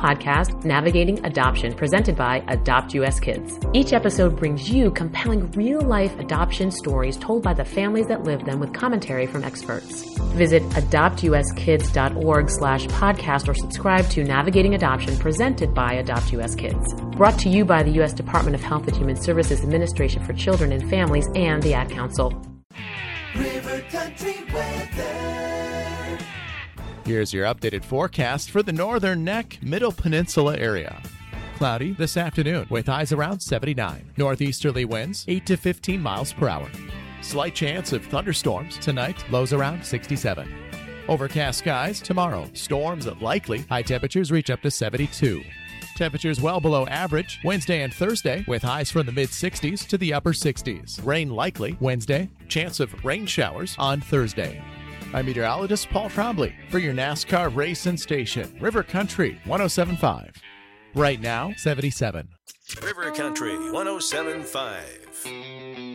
Podcast, Navigating Adoption, presented by Adopt US Kids. Each episode brings you compelling real-life adoption stories told by the families that live them with commentary from experts. Visit adoptuskids.org/podcast or subscribe to Navigating Adoption, presented by Adopt US Kids. Brought to you by the U.S. Department of Health and Human Services Administration for Children and Families and the Ad Council. River Country weather. Here's your updated forecast for the Northern Neck, Middle Peninsula area. Cloudy this afternoon with highs around 79. Northeasterly winds 8 to 15 miles per hour. Slight chance of thunderstorms tonight, lows around 67. Overcast skies tomorrow. Storms likely. High temperatures reach up to 72. Temperatures well below average Wednesday and Thursday with highs from the mid-60s to the upper 60s. Rain likely Wednesday. Chance of rain showers on Thursday. I'm meteorologist Paul Trombley for your NASCAR race and station, River Country 107.5. Right now, 77. River Country 107.5.